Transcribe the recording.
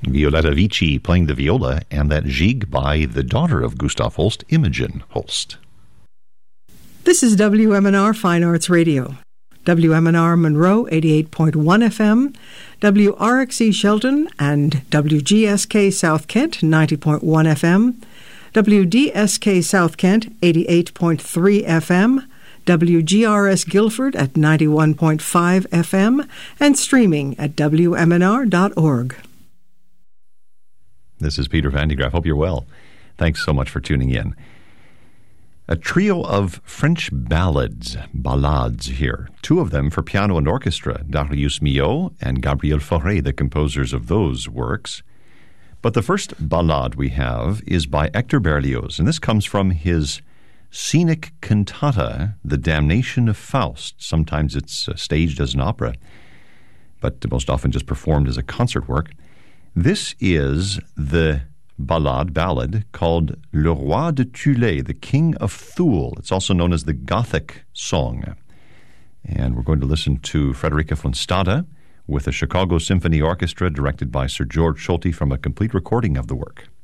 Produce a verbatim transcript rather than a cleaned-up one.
Violetta Vici playing the viola, and that Gigue by the daughter of Gustav Holst, Imogen Holst. This is W M N R Fine Arts Radio. W M N R Monroe, eighty-eight point one F M, W R X E Shelton, and W G S K South Kent, ninety point one F M, W D S K South Kent, eighty-eight point three F M, W G R S Guilford at ninety-one point five F M, and streaming at W M N R dot org. This is Peter Van de Graaff. Hope you're well. Thanks so much for tuning in. A trio of French ballads, ballades here. Two of them for piano and orchestra, Darius Milhaud and Gabriel Fauré, the composers of those works. But the first ballade we have is by Hector Berlioz, and this comes from his scenic cantata, The Damnation of Faust. Sometimes it's uh, staged as an opera, but most often just performed as a concert work. This is the ballade, ballad, called Le Roi de Thule, the King of Thule. It's also known as the Gothic Song. And we're going to listen to Frederica von Stade with the Chicago Symphony Orchestra, directed by Sir George Solti, from a complete recording of the work.